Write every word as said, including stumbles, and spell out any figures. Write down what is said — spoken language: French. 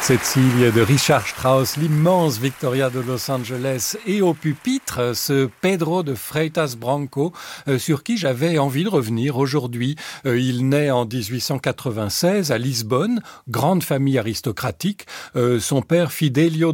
Cette signe de Richard Strauss, l'immense Victoria de Los Angeles, et au pupitre, ce Pedro de Freitas Branco, euh, sur qui j'avais envie de revenir aujourd'hui. Euh, il naît en dix-huit cent quatre-vingt-seize à Lisbonne, grande famille aristocratique. Euh, son père Fidelio